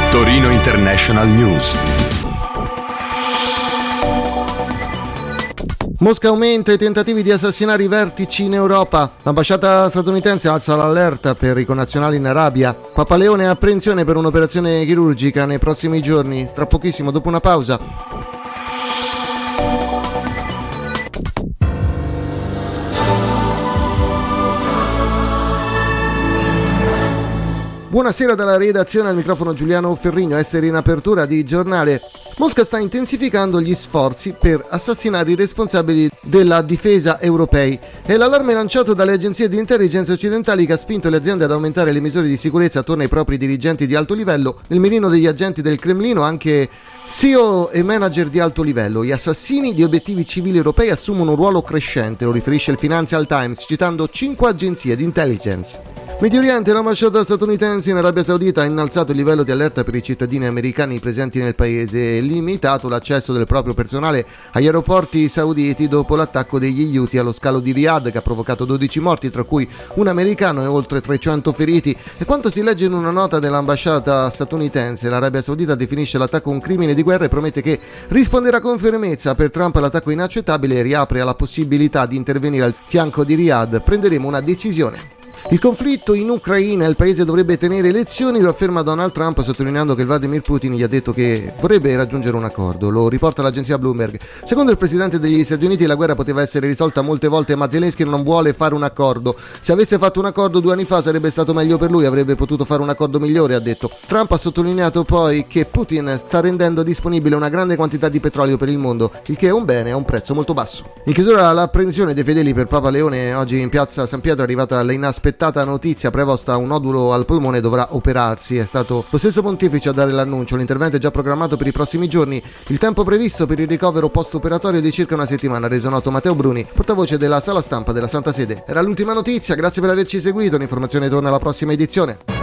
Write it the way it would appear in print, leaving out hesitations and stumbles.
Torino International News. Mosca aumenta i tentativi di assassinare i vertici in Europa. L'ambasciata statunitense alza l'allerta per i connazionali in Arabia. Papa Leone apprensione per un'operazione chirurgica nei prossimi giorni, tra pochissimo dopo una pausa. Buonasera dalla redazione, al microfono Giuliano Ferrigno. Essere in apertura di giornale. Mosca sta intensificando gli sforzi per assassinare i responsabili della difesa europei. È l'allarme lanciato dalle agenzie di intelligence occidentali che ha spinto le aziende ad aumentare le misure di sicurezza attorno ai propri dirigenti di alto livello. Nel mirino degli agenti del Cremlino anche CEO e manager di alto livello. Gli assassini di obiettivi civili europei assumono un ruolo crescente, lo riferisce il Financial Times citando 5 agenzie di intelligence. Medio Oriente, l'ambasciata statunitense in Arabia Saudita ha innalzato il livello di allerta per i cittadini americani presenti nel paese e limitato l'accesso del proprio personale agli aeroporti sauditi dopo l'attacco degli Houthi allo scalo di Riyadh che ha provocato 12 morti, tra cui un americano e oltre 300 feriti. E quanto si legge in una nota dell'ambasciata statunitense, l'Arabia Saudita definisce l'attacco un crimine di guerra e promette che risponderà con fermezza. Per Trump l'attacco è inaccettabile e riapre alla possibilità di intervenire al fianco di Riyadh. Prenderemo una decisione. Il conflitto in Ucraina, il paese dovrebbe tenere elezioni, lo afferma Donald Trump sottolineando che Vladimir Putin gli ha detto che vorrebbe raggiungere un accordo. Lo riporta l'agenzia Bloomberg. Secondo il presidente degli Stati Uniti la guerra poteva essere risolta molte volte, ma Zelensky non vuole fare un accordo. Se avesse fatto un accordo 2 anni fa sarebbe stato meglio per lui, avrebbe potuto fare un accordo migliore, ha detto. Trump ha sottolineato poi che Putin sta rendendo disponibile una grande quantità di petrolio per il mondo, il che è un bene a un prezzo molto basso. In chiusura l'apprensione dei fedeli per Papa Leone. Oggi in piazza San Pietro è arrivata l'inaspettata notizia: Prevost ha un nodulo al polmone e dovrà operarsi. È stato lo stesso pontefice a dare l'annuncio. L'intervento è già programmato per i prossimi giorni. Il tempo previsto per il ricovero post-operatorio è di circa una settimana, reso noto Matteo Bruni, portavoce della sala stampa della Santa Sede. Era l'ultima notizia, grazie per averci seguito. L'informazione torna alla prossima edizione.